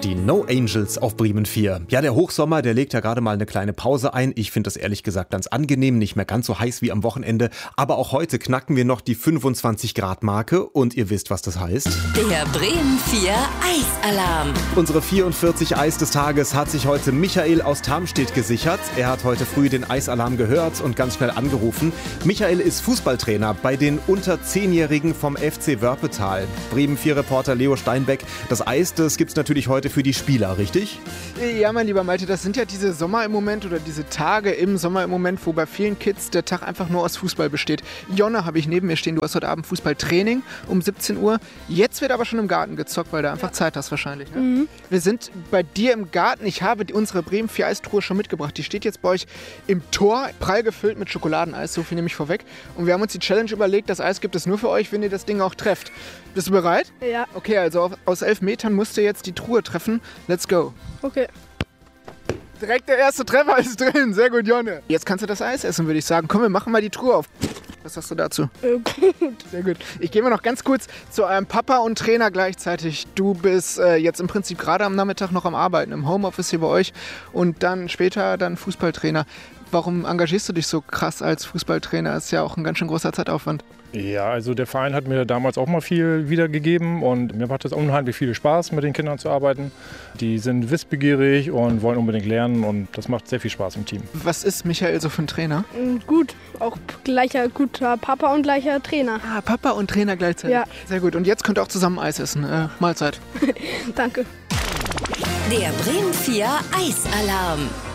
Die No Angels auf Bremen 4. Ja, der Hochsommer, der legt ja gerade mal eine kleine Pause ein. Ich finde das ehrlich gesagt ganz angenehm, nicht mehr ganz so heiß wie am Wochenende. Aber auch heute knacken wir noch die 25-Grad-Marke und ihr wisst, was das heißt. Der Bremen 4 Eisalarm. Unsere 44 Eis des Tages hat sich heute Michael aus Tarmstedt gesichert. Er hat heute früh den Eisalarm gehört und ganz schnell angerufen. Michael ist Fußballtrainer bei den unter 10-Jährigen vom FC Wörpetal. Bremen 4-Reporter Leo Steinbeck. Das Eis, das gibt's natürlich heute für die Spieler, richtig? Ja, mein lieber Malte, das sind ja diese Sommer im Moment oder diese Tage im Sommer im Moment, wo bei vielen Kids der Tag einfach nur aus Fußball besteht. Jonne habe ich neben mir stehen, du hast heute Abend Fußballtraining um 17 Uhr. Jetzt wird aber schon im Garten gezockt, weil du einfach Zeit hast wahrscheinlich. Ne? Mhm. Wir sind bei dir im Garten. Ich habe unsere Bremen 4 Eistruhe schon mitgebracht. Die steht jetzt bei euch im Tor, prall gefüllt mit Schokoladeneis, so viel nehme ich vorweg. Und wir haben uns die Challenge überlegt, das Eis gibt es nur für euch, wenn ihr das Ding auch trefft. Bist du bereit? Ja. Okay, also aus 11 Metern musst du jetzt die Truhe treffen. Let's go. Okay. Direkt der erste Treffer ist drin. Sehr gut, Jonne. Jetzt kannst du das Eis essen, würde ich sagen. Komm, wir machen mal die Truhe auf. Was sagst du dazu? Gut. Sehr gut. Ich gehe mal noch ganz kurz zu eurem Papa und Trainer gleichzeitig. Du bist jetzt im Prinzip gerade am Nachmittag noch am Arbeiten, im Homeoffice hier bei euch und dann später dann Fußballtrainer. Warum engagierst du dich so krass als Fußballtrainer? Ist ja auch ein ganz schön großer Zeitaufwand. Ja, also der Verein hat mir damals auch mal viel wiedergegeben und mir macht es unheimlich viel Spaß, mit den Kindern zu arbeiten. Die sind wissbegierig und wollen unbedingt lernen und das macht sehr viel Spaß im Team. Was ist Michael so für ein Trainer? Gut, auch gleicher guter Papa und gleicher Trainer. Ah, Papa und Trainer gleichzeitig. Ja. Sehr gut. Und jetzt könnt ihr auch zusammen Eis essen. Mahlzeit. Danke. Der Bremen 4 Eisalarm.